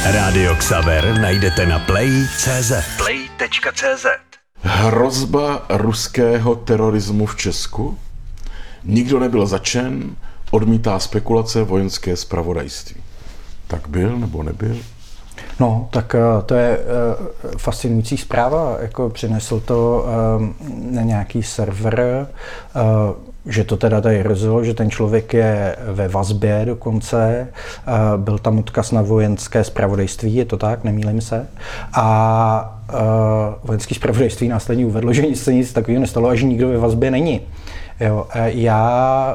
Rádio Xaver najdete na play.cz. Play.cz. Hrozba ruského terorismu v Česku? Nikdo nebyl zatčen, odmítá spekulace vojenské zpravodajství. Tak byl nebo nebyl? No, tak to je fascinující zpráva. Jako přinesl to na nějaký server, že to teda tady hrozilo, že ten člověk je ve vazbě dokonce. Byl tam odkaz na vojenské zpravodajství, je to tak, nemýlím se. A vojenské zpravodajství následně uvedlo, že se nic takového nestalo a že nikdo ve vazbě není. Jo, já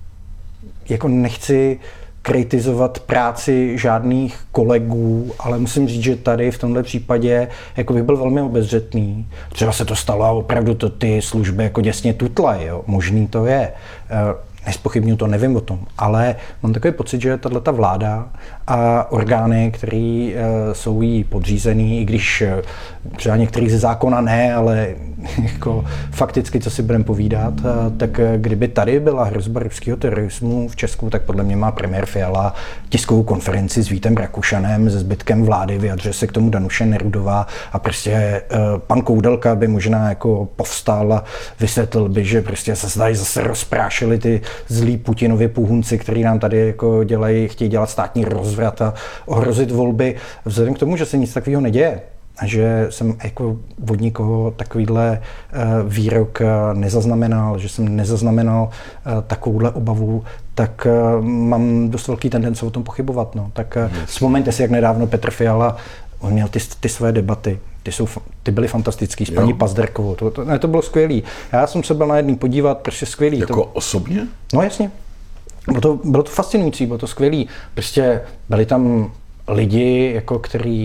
jako nechci kritizovat práci žádných kolegů, ale musím říct, že tady v tomhle případě jako bych byl velmi obezřetný. Třeba se to stalo a opravdu to ty služby jako děsně tutlají, jo. Možný to je. Nezpochybňuji to, nevím o tom, ale mám takový pocit, že tato vláda a orgány, které jsou jí podřízený, i když třeba některých ze zákona ne, ale jako fakticky, co si budeme povídat, tak kdyby tady byla hrozba ruského terorismu v Česku, tak podle mě má premiér Fiala tiskovou konferenci s Vítem Rakušanem, se zbytkem vlády, vyjadřuje se k tomu Danuše Nerudová a prostě pan Koudelka by možná jako povstal a vysvětlil by, že prostě se tady zase rozprášili ty zlí Putinovi puhunci, který nám tady jako chtějí dělat státní rozvrat a ohrozit volby. Vzhledem k tomu, že se nic takového neděje a že jsem jako od nikoho takovýhle výrok nezaznamenal, že jsem nezaznamenal takovouhle obavu, tak mám dost velký tendence o tom pochybovat. No. Tak vzpomeňte si, jak nedávno Petr Fiala on měl ty své debaty. Ty byly fantastický s paní Pazderkovou. To bylo skvělý. Já jsem se byl na jedný podívat, prostě skvělý. Jako osobně? No jasně. Bylo to fascinující, bylo to skvělý. Prostě byli tam lidi, jako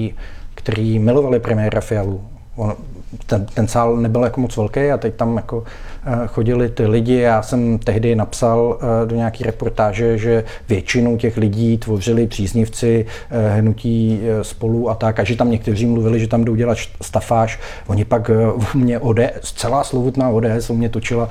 který milovali premiéra Fialu. Ten sál nebyl jako moc velký a teď tam jako chodili ty lidi. Já jsem tehdy napsal do nějaký reportáže, že většinu těch lidí tvořili příznivci hnutí Spolu a tak, a že tam někteří mluvili, že tam jdou dělat stafáž. Oni pak mě celá slovutná ODS mě točila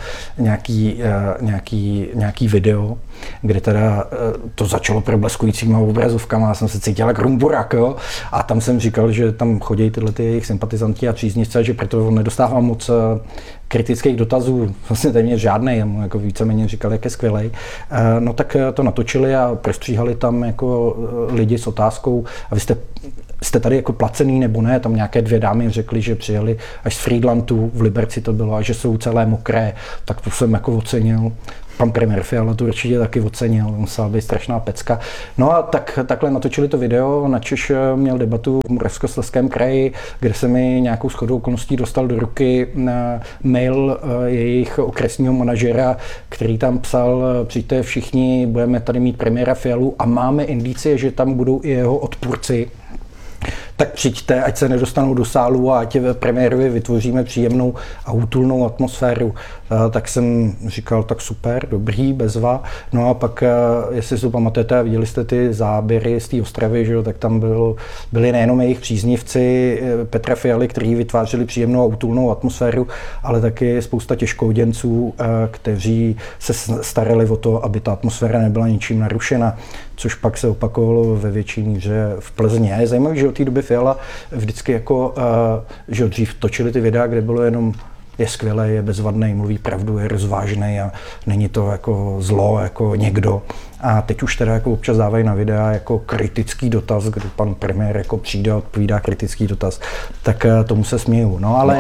nějaký video, kde teda to začalo probleskujícíma obrazovkama, já jsem se cítil jak Rumburak, jo? A tam jsem říkal, že tam chodí tyhle ty jejich sympatizanti a příznivci, že proto on nedostává moc kritických dotazů, vlastně téměř žádnej, mu jako víceméně říkal, jak je skvělej. No tak to natočili a prostříhali tam jako lidi s otázkou, a vy jste tady jako placený nebo ne, tam nějaké dvě dámy řekly, že přijeli až z Frýdlantu, v Liberci to bylo, a že jsou celé mokré, tak to jsem jako ocenil. Pan premiér Fiala to určitě taky ocenil, musela být strašná pecka. No a takhle natočili to video, načež měl debatu v Moravskoslezském kraji, kde se mi nějakou shodou okolností dostal do ruky mail jejich okresního manažera, který tam psal: přijďte všichni, budeme tady mít premiéra Fialu a máme indicie, že tam budou i jeho odpůrci. Tak přijďte, ať se nedostanou do sálu a ať premiérovi vytvoříme příjemnou a útulnou atmosféru. Tak jsem říkal, tak super, dobrý, bezva. No a pak, jestli si to pamatujete, viděli jste ty záběry z té Ostravy, že jo, tak tam byli nejenom jejich příznivci Petra Fialy, kteří vytvářeli příjemnou a útulnou atmosféru, ale taky spousta těžkouděnců, kteří se starali o to, aby ta atmosféra nebyla ničím narušena, což pak se opakovalo ve větší míře v Plzni. Je zajímavé, že od té doby Fiala vždycky jako, že dřív točili ty videa, kde bylo jenom je skvělý, je bezvadný, mluví pravdu, je rozvážný a není to jako zlo, jako někdo. A teď už teda jako občas dávají na videa jako kritický dotaz, kdy pan premiér jako přijde a odpovídá kritický dotaz, tak tomu se směju. No ale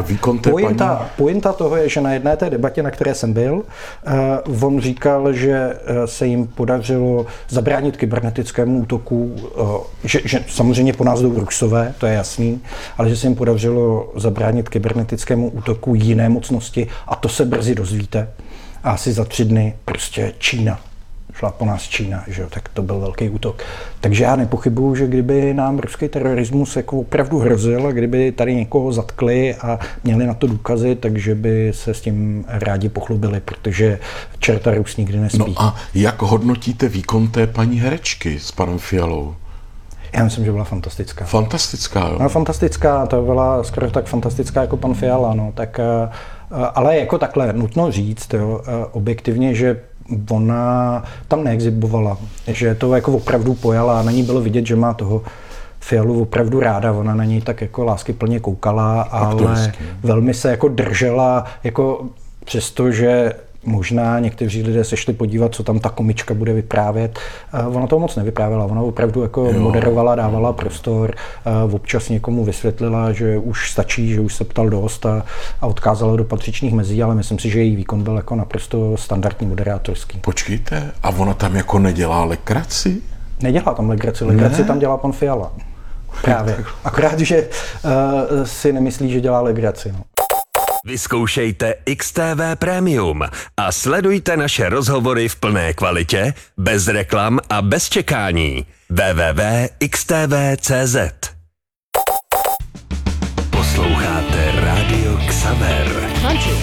pointa toho je, že na jedné té debatě, na které jsem byl, on říkal, že se jim podařilo zabránit kybernetickému útoku, že samozřejmě po nás jdou Rusové, to je jasný, ale že se jim podařilo zabránit kybernetickému útoku jiné mocnosti a to se brzy dozvíte. A asi za 3 dny prostě Čína. Šla po nás Čína, že jo, tak to byl velký útok. Takže já nepochybuju, že kdyby nám ruský terorismus jako opravdu hrozil a kdyby tady někoho zatkli a měli na to důkazy, takže by se s tím rádi pochlubili, protože čerta Rus nikdy nespí. No a jak hodnotíte výkon té paní herečky s panem Fialou? Já myslím, že byla fantastická. Fantastická, jo? No, fantastická, to byla skoro tak fantastická jako pan Fiala, no, tak, ale jako takhle nutno říct, jo, objektivně, že ona tam neexibovala, že to jako opravdu pojala a na ní bylo vidět, že má toho Fialu opravdu ráda, ona na něj tak jako láskyplně koukala, ale Aktorsky. velmi se jako držela, jako přestože možná někteří lidé se šli podívat, co tam ta komička bude vyprávět. Ona toho moc nevyprávěla, ona opravdu jako moderovala, dávala prostor, občas někomu vysvětlila, že už stačí, že už se ptal dost a odkázala do patřičných mezí, ale myslím si, že její výkon byl jako naprosto standardní moderátorský. Počkejte, a ona tam jako nedělá legraci? Nedělá tam legraci tam dělá pan Fiala. Právě. Akorát, že si nemyslí, že dělá legraci. No. Vyzkoušejte XTV Premium a sledujte naše rozhovory v plné kvalitě, bez reklam a bez čekání. www.xtv.cz Posloucháte Radio Xaver. Country